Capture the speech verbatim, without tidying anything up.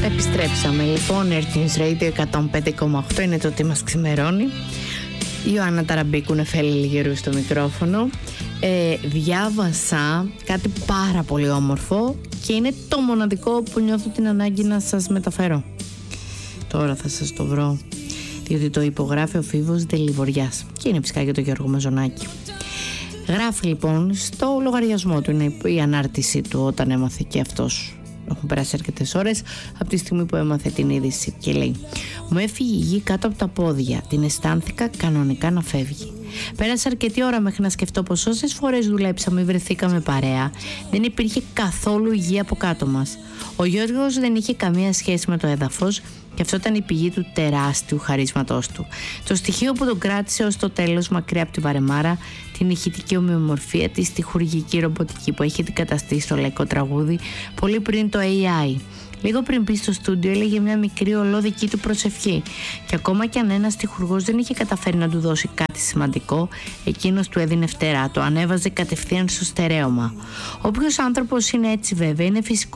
Επιστρέψαμε λοιπόν, Earth News Radio εκατόν πέντε κόμμα οκτώ είναι το τι μας ξημερώνει. Η Ιωάννα Ταραμπίκου, Νεφέλη Λιγερού στο μικρόφωνο. ε, Διάβασα κάτι πάρα πολύ όμορφο και είναι το μοναδικό που νιώθω την ανάγκη να σας μεταφέρω. Τώρα θα σας το βρω, διότι το υπογράφει ο Φίβος Δελιβοριάς και είναι φυσικά για τον Γιώργο Μαζονάκη. Γράφει λοιπόν στο λογαριασμό του, είναι η ανάρτηση του όταν έμαθε και αυτός. Έχουν περάσει αρκετές ώρες από τη στιγμή που έμαθε την είδηση και λέει: μου έφυγε η γη κάτω από τα πόδια, την αισθάνθηκα κανονικά να φεύγει. Πέρασε αρκετή ώρα μέχρι να σκεφτώ πως όσες φορές δουλέψαμε ή βρεθήκαμε παρέα, δεν υπήρχε καθόλου υγεία από κάτω μας. Ο Γιώργος δεν είχε καμία σχέση με το έδαφος και αυτό ήταν η πηγή του τεράστιου χαρίσματός του. Το στοιχείο που τον κράτησε ως το τέλος μακριά από τη βαρεμάρα, την ηχητική ομοιομορφία της, τη χουργική ρομποτική που έχει αντικαταστήσει στο λαϊκό τραγούδι πολύ πριν το έι άι. Λίγο πριν μπει στο στούντιο έλεγε μια μικρή ολόδική του προσευχή και ακόμα κι αν ένας τυχουργός δεν είχε καταφέρει να του δώσει κάτι σημαντικό, εκείνος του έδινε φτερά, το ανέβαζε κατευθείαν στο στερέωμα. Όποιος άνθρωπος είναι έτσι βέβαια είναι φυσικό